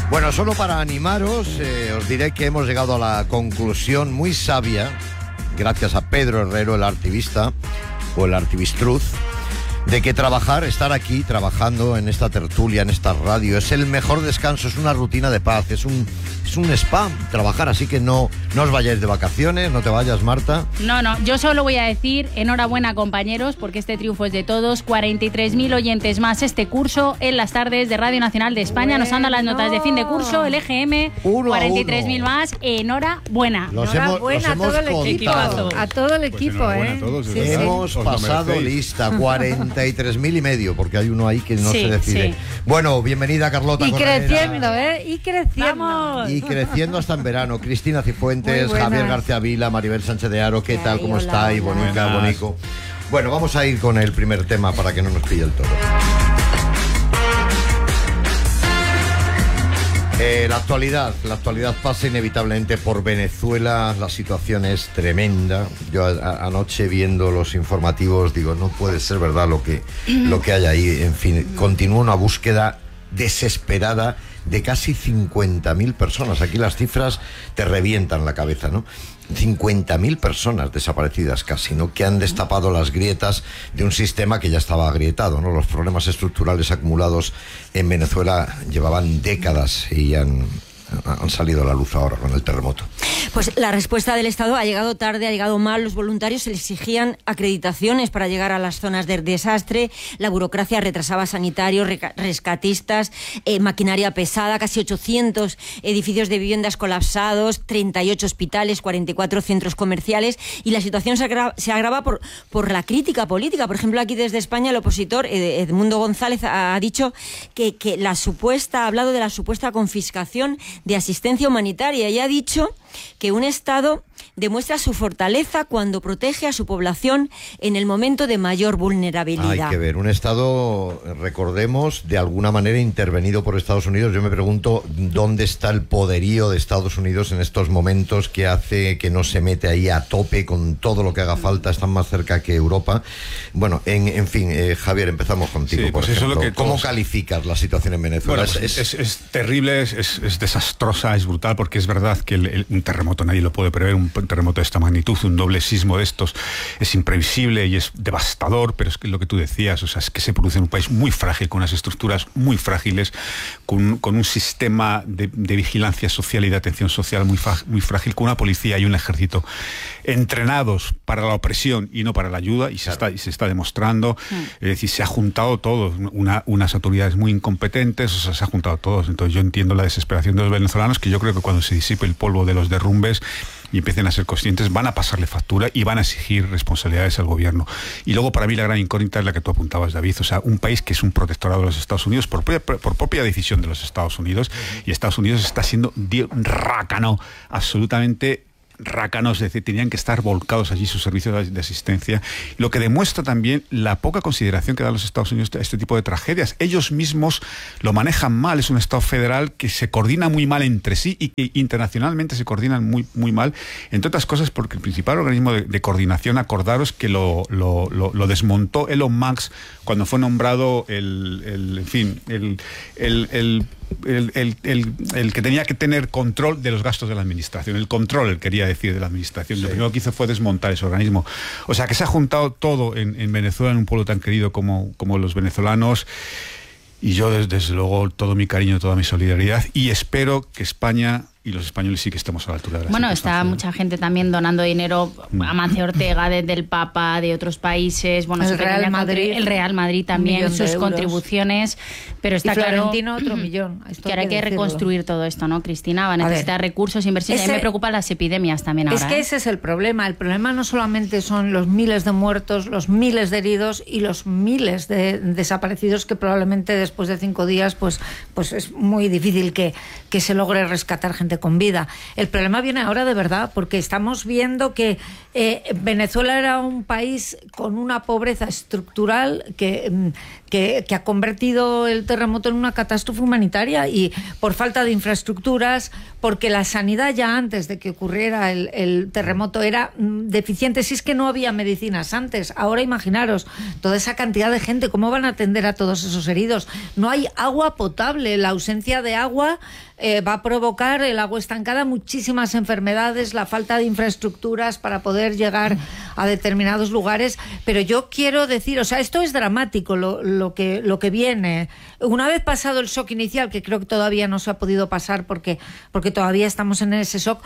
Bueno, solo para animaros, os diré que hemos llegado a la conclusión muy sabia, gracias a Pedro Herrero, el artivista, o el artivistruz, de que estar aquí trabajando en esta tertulia, en esta radio, es el mejor descanso, es una rutina de paz, es un spa trabajar, así que no os vayáis de vacaciones, no te vayas, Marta. No, yo solo voy a decir enhorabuena, compañeros, porque este triunfo es de todos. 43.000 oyentes más este curso en las tardes de Radio Nacional de España. Bueno. Nos han dado las notas de fin de curso, el EGM, 43.000 más, enhorabuena. Enhorabuena a todo el equipo. A todo el equipo, a todos, sí, hemos pasado lista, 43.500, porque hay uno ahí que no se decide. Sí. Bueno, bienvenida, Carlota. Y creciendo, y creciendo. Vamos. Y creciendo hasta en verano. Cristina Cifuentes, Javier García Vila, Maribel Sánchez de Haro, ¿qué tal? ¿Cómo estáis? Bonica, Bonico. Bueno, vamos a ir con el primer tema para que no nos pille el toro. La actualidad pasa inevitablemente por Venezuela. La situación es tremenda. Yo anoche viendo los informativos digo, no puede ser verdad lo que hay ahí. En fin, continúa una búsqueda desesperada de casi 50.000 personas. Aquí las cifras te revientan la cabeza, ¿no? 50.000 personas desaparecidas casi, ¿no? Que han destapado las grietas de un sistema que ya estaba agrietado, ¿no? Los problemas estructurales acumulados en Venezuela llevaban décadas y han salido a la luz ahora con el terremoto. Pues la respuesta del Estado ha llegado tarde, ha llegado mal. Los voluntarios se les exigían acreditaciones para llegar a las zonas del desastre. La burocracia retrasaba sanitarios, rescatistas, maquinaria pesada, casi 800 edificios de viviendas colapsados, 38 hospitales, 44 centros comerciales, y la situación se agrava por la crítica política. Por ejemplo, aquí desde España el opositor Edmundo González ha dicho que ha hablado de la supuesta confiscación de asistencia humanitaria y ha dicho que un Estado demuestra su fortaleza cuando protege a su población en el momento de mayor vulnerabilidad. Hay que ver, un Estado, recordemos, de alguna manera intervenido por Estados Unidos. Yo me pregunto dónde está el poderío de Estados Unidos en estos momentos que hace que no se mete ahí a tope con todo lo que haga falta. Están más cerca que Europa. Bueno, en fin, Javier, empezamos contigo. Sí, pues por ejemplo. Eso es lo que ¿Cómo calificas la situación en Venezuela? Bueno, es terrible, es desastrosa, es brutal, porque es verdad que un terremoto nadie lo puede prever, un terremoto de esta magnitud, un doble sismo de estos es imprevisible y es devastador, pero es que lo que tú decías, o sea, es que se produce en un país muy frágil, con unas estructuras muy frágiles, con un sistema de vigilancia social y de atención social muy frágil, con una policía y un ejército entrenados para la opresión y no para la ayuda, y se está demostrando. Es decir, se ha juntado todo, unas autoridades muy incompetentes, o sea, se ha juntado todos. Entonces yo entiendo la desesperación de los venezolanos, que yo creo que cuando se disipe el polvo de los derrumbes y empiecen a ser conscientes, van a pasarle factura y van a exigir responsabilidades al gobierno. Y luego, para mí, la gran incógnita es la que tú apuntabas, David. O sea, un país que es un protectorado de los Estados Unidos por propia decisión de los Estados Unidos, y Estados Unidos está siendo rácano, absolutamente rácanos, es decir, tenían que estar volcados allí sus servicios de asistencia, lo que demuestra también la poca consideración que dan los Estados Unidos a este tipo de tragedias. Ellos mismos lo manejan mal, es un Estado federal que se coordina muy mal entre sí y que internacionalmente se coordinan muy, muy mal, entre otras cosas porque el principal organismo de coordinación, acordaros que lo desmontó Elon Musk cuando fue nombrado el que tenía que tener control de los gastos de la administración, el control, quería decir, de la administración. Sí. Lo primero que hizo fue desmontar ese organismo. O sea, que se ha juntado todo en Venezuela, en un pueblo tan querido como los venezolanos, y yo desde luego todo mi cariño, toda mi solidaridad, y espero que España y los españoles sí que estemos a la altura de la Bueno, está mucha gente también donando dinero a Mancio Ortega, desde el Papa, de otros países. Bueno, el Real Madrid también, sus contribuciones. Pero está claro otro millón. Que ahora hay que reconstruir todo esto, ¿no, Cristina? Va a necesitar recursos, inversiones. A mí me preocupan las epidemias también ahora. Es que ese es el problema. El problema no solamente son los miles de muertos, los miles de heridos y los miles de desaparecidos que probablemente después de 5 días pues es muy difícil que se logre rescatar gente gente con vida. El problema viene ahora de verdad, porque estamos viendo que Venezuela era un país con una pobreza estructural que ha convertido el terremoto en una catástrofe humanitaria, y por falta de infraestructuras, porque la sanidad ya antes de que ocurriera el terremoto era deficiente. Si es que no había medicinas antes, ahora imaginaros toda esa cantidad de gente, ¿cómo van a atender a todos esos heridos? No hay agua potable, la ausencia de agua va a provocar, el agua estancada, muchísimas enfermedades, la falta de infraestructuras para poder llegar a determinados lugares. Pero yo quiero decir, o sea, esto es dramático lo que viene. Una vez pasado el shock inicial, que creo que todavía no se ha podido pasar porque todavía estamos en ese shock,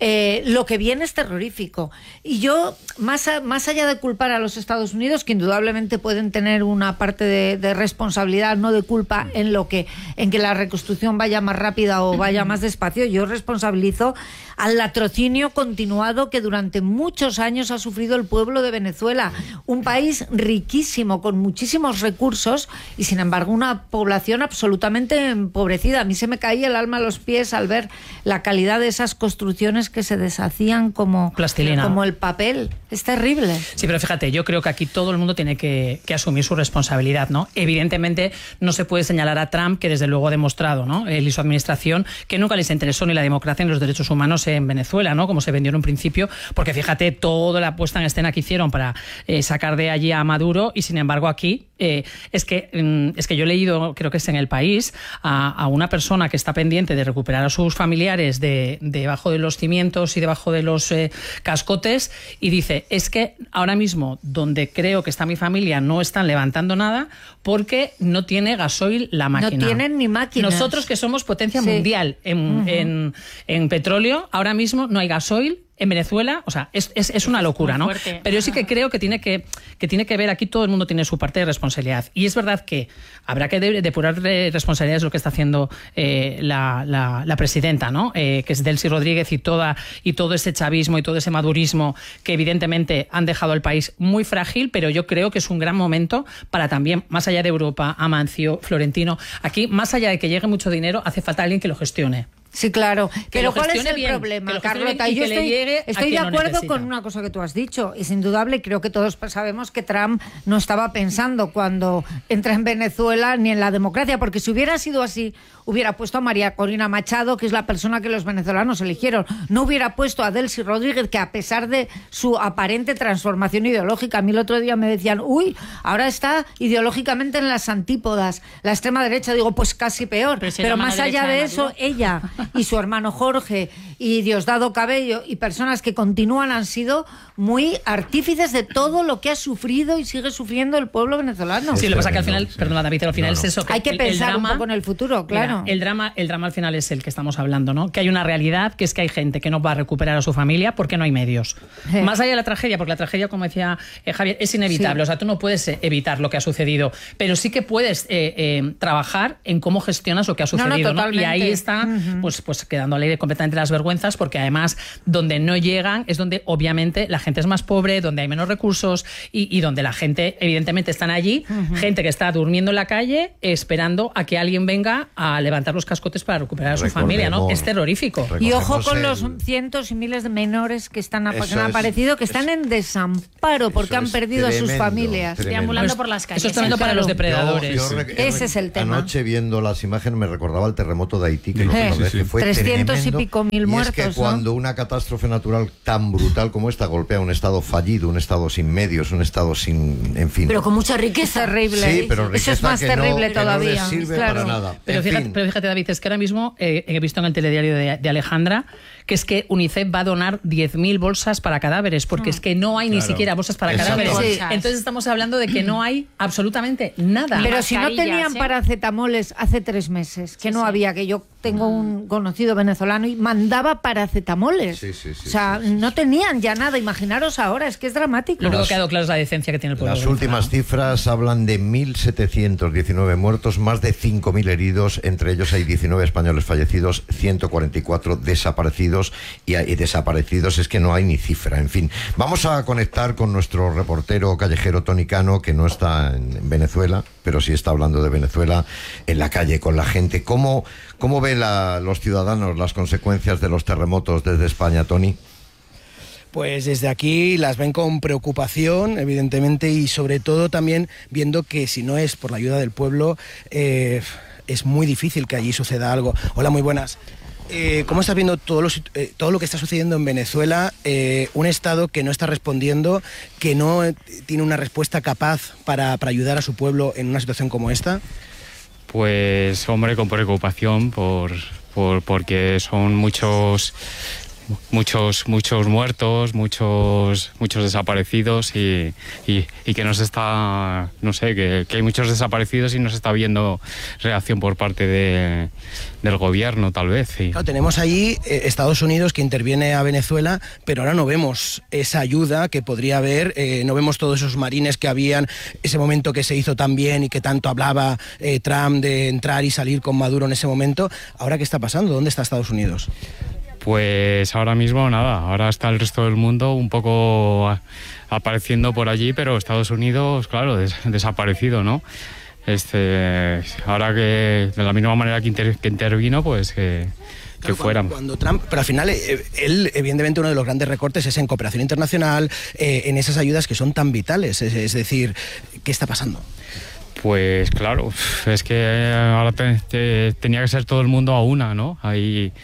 lo que viene es terrorífico. Y yo, más allá de culpar a los Estados Unidos, que indudablemente pueden tener una parte de responsabilidad, no de culpa, en que la reconstrucción vaya más rápida o vaya más despacio, yo responsabilizo al latrocinio continuado que durante muchos años ha sufrido el pueblo de Venezuela, un país riquísimo, con muchísimos recursos, y sin embargo una población absolutamente empobrecida. A mí se me caía el alma a los pies al ver la calidad de esas construcciones que se deshacían como plastilina, como el papel. Es terrible. Sí, pero fíjate, yo creo que aquí todo el mundo tiene que asumir su responsabilidad, ¿no? Evidentemente no se puede señalar a Trump, que desde luego ha demostrado, ¿no?, él y su administración, que nunca les interesó ni la democracia ni los derechos humanos en Venezuela, ¿no?, como se vendió en un principio, porque fíjate toda la puesta en escena que hicieron para sacar de allí a Maduro, y sin embargo aquí es que yo he leído, creo que es en El País, a una persona que está pendiente de recuperar a sus familiares debajo de los cimientos y debajo de los cascotes, y dice, es que ahora mismo donde creo que está mi familia no están levantando nada porque no tiene gasoil la máquina. No tienen ni máquinas. Nosotros, que somos potencia mundial en petróleo, ahora mismo no hay gasoil en Venezuela. O sea, es una locura, ¿no? Pero yo sí que creo que tiene que ver, aquí todo el mundo tiene su parte de responsabilidad. Y es verdad que habrá que depurar responsabilidades, lo que está haciendo la presidenta, ¿no? Que es Delcy Rodríguez, y todo ese chavismo y todo ese madurismo que evidentemente han dejado al país muy frágil, pero yo creo que es un gran momento para también, más allá de Europa, Amancio, Florentino, aquí, más allá de que llegue mucho dinero, hace falta alguien que lo gestione. Sí, claro. Pero ¿cuál es el bien, problema, Carlota? Yo estoy de acuerdo con una cosa que tú has dicho. Es indudable, creo que todos sabemos que Trump no estaba pensando cuando entra en Venezuela ni en la democracia, porque si hubiera sido así, hubiera puesto a María Corina Machado, que es la persona que los venezolanos eligieron. No hubiera puesto a Delcy Rodríguez, que a pesar de su aparente transformación ideológica, a mí el otro día me decían, uy, ahora está ideológicamente en las antípodas, la extrema derecha. Digo, pues casi peor. Pero más allá de eso, ella y su hermano Jorge y Diosdado Cabello y personas que continúan han sido muy artífices de todo lo que ha sufrido y sigue sufriendo el pueblo venezolano. Sí, lo que pasa que al final, perdona David, al final es eso. Que hay que pensar un poco en el futuro, claro. Mira, el drama al final es el que estamos hablando, ¿no? Que hay una realidad, que es que hay gente que no va a recuperar a su familia porque no hay medios. Más allá de la tragedia, porque la tragedia, como decía Javier, es inevitable. Sí. O sea, tú no puedes evitar lo que ha sucedido, pero sí que puedes trabajar en cómo gestionas lo que ha sucedido, ¿no? Y ahí está, pues quedando al aire completamente las vergüenzas, porque además donde no llegan es donde obviamente la gente es más pobre, donde hay menos recursos y donde la gente evidentemente están allí, gente que está durmiendo en la calle esperando a que alguien venga a levantar los cascotes para recuperar a su familia, ¿no? Es terrorífico. Y ojo con los cientos y miles de menores que han aparecido, que están en desamparo porque han perdido a sus familias. Deambulando por las calles. Eso es tremendo para los depredadores. Ese es el tema. Anoche viendo las imágenes me recordaba el terremoto de Haití, que fue 300 tremendo, y pico mil muertos. Y es que cuando una catástrofe natural tan brutal como esta golpea un estado fallido, un estado sin medios, un estado sin, en fin. Pero con mucha riqueza. Terrible. Sí, pero riqueza, eso es más terrible todavía. Que no le sirve para nada. Pero fíjate, David, es que ahora mismo he visto en el telediario de Alejandra que es que UNICEF va a donar 10.000 bolsas para cadáveres, porque es que no hay ni siquiera bolsas para cadáveres. Sí. Entonces estamos hablando de que no hay absolutamente nada. Pero si no tenían paracetamoles hace 3 meses, que no había, que yo tengo un conocido venezolano y mandaba paracetamoles. O sea, no tenían ya nada. Imaginaros ahora, es que es dramático. Lo único que ha quedado claro es la decencia que tiene el pueblo. Las últimas cifras hablan de 1.719 muertos, más de 5.000 heridos, entre ellos hay 19 españoles fallecidos, 144 desaparecidos, y desaparecidos es que no hay ni cifra. En fin, vamos a conectar con nuestro reportero callejero Tony Cano, que no está en Venezuela, pero sí está hablando de Venezuela en la calle con la gente. ¿Cómo ve los ciudadanos las consecuencias de los terremotos desde España, Tony? Pues desde aquí las ven con preocupación, evidentemente, y sobre todo también viendo que si no es por la ayuda del pueblo, es muy difícil que allí suceda algo. Hola, muy buenas. ¿Cómo estás viendo todo lo que está sucediendo en Venezuela? Un Estado que no está respondiendo, que no tiene una respuesta capaz para ayudar a su pueblo en una situación como esta. Pues, hombre, con preocupación porque son muchos muertos, muchos desaparecidos y que no se está, no sé, que hay muchos desaparecidos y no se está viendo reacción por parte del gobierno, tal vez. Sí. Claro, tenemos ahí Estados Unidos que interviene a Venezuela, pero ahora no vemos esa ayuda que podría haber, no vemos todos esos marines que habían, ese momento que se hizo tan bien y que tanto hablaba Trump de entrar y salir con Maduro en ese momento. ¿Ahora qué está pasando? ¿Dónde está Estados Unidos? Pues ahora mismo nada, ahora está el resto del mundo un poco apareciendo por allí, pero Estados Unidos, claro, desaparecido, ¿no? Ahora que de la misma manera que intervino, pues que fueran. Cuando Trump, pero al final, él, evidentemente, uno de los grandes recortes es en cooperación internacional, en esas ayudas que son tan vitales, es decir, ¿qué está pasando? Pues claro, es que ahora tenía que ser todo el mundo a una, ¿no? Ahí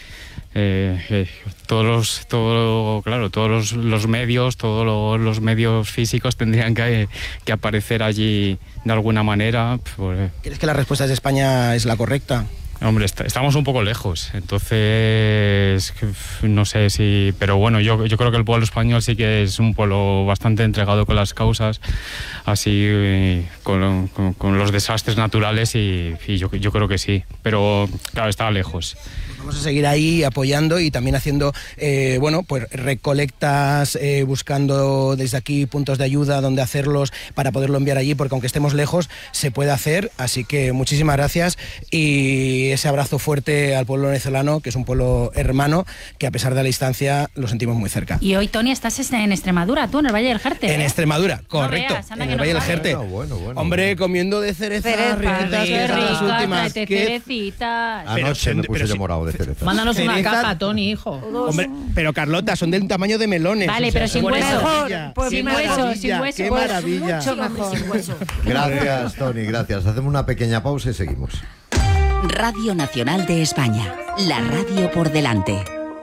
todos los medios físicos tendrían que aparecer allí de alguna manera. ¿Crees que la respuesta de España es la correcta? Hombre, estamos un poco lejos, entonces no sé si... Pero bueno, yo creo que el pueblo español sí que es un pueblo bastante entregado con las causas, así con los desastres naturales y yo creo que sí, pero claro, está lejos. Vamos a seguir ahí apoyando y también haciendo, pues recolectas, buscando desde aquí puntos de ayuda donde hacerlos para poderlo enviar allí, porque aunque estemos lejos, se puede hacer. Así que muchísimas gracias y ese abrazo fuerte al pueblo venezolano, que es un pueblo hermano, que a pesar de la distancia lo sentimos muy cerca. Y hoy, Tony, estás en Extremadura, tú, en el Valle del Jerte. En Extremadura, correcto, no veas, en el Valle del Jerte. Bueno. Hombre, comiendo de cerezas, riquitas, que son las últimas. Cerecitas. Anoche me puse yo morado de cereza. Mándanos una Cerezas. capa, Tony, hijo. Hombre, pero Carlota, son del tamaño de melones. Vale, pero sin hueso. Sin hueso. Qué maravilla. Mucho mejor. Gracias, Tony, gracias. Hacemos una pequeña pausa y seguimos. Radio Nacional de España, la radio por delante.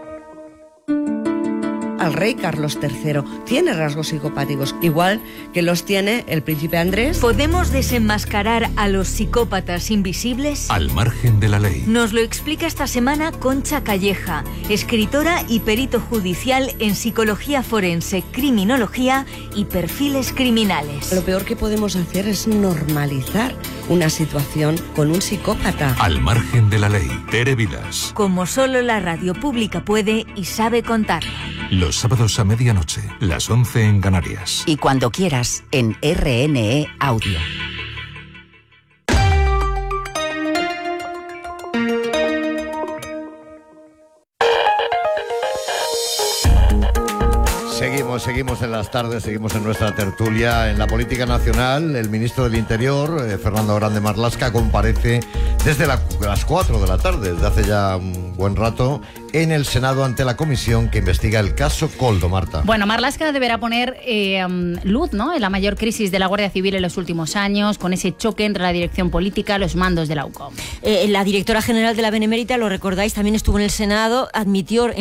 Al rey Carlos III tiene rasgos psicopáticos, igual que los tiene el príncipe Andrés. ¿Podemos desenmascarar a los psicópatas invisibles? Al margen de la ley. Nos lo explica esta semana Concha Calleja, escritora y perito judicial en psicología forense, criminología y perfiles criminales. Lo peor que podemos hacer es normalizar una situación con un psicópata. Al margen de la ley. Tere Vilas. Como solo la radio pública puede y sabe contar. Los sábados a medianoche, las 11 en Canarias. Y cuando quieras, en RNE Audio. Seguimos en las tardes, seguimos en nuestra tertulia. En la política nacional, el ministro del Interior, Fernando Grande Marlaska, comparece desde las 4 de la tarde, desde hace ya un buen rato, en el Senado ante la comisión que investiga el caso Koldo, Marta. Bueno, Marlaska deberá poner luz, ¿no?, en la mayor crisis de la Guardia Civil en los últimos años, con ese choque entre la dirección política y los mandos de la UCOM. La directora general de la Benemérita, lo recordáis, también estuvo en el Senado, admitió